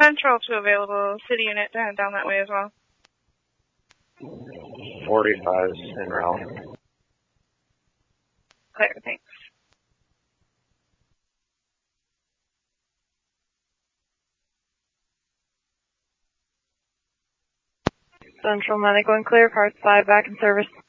Central to available city unit to head down that way as well. 45 en route. Clear, thanks. Central 9 going clear, parts 5 back in service.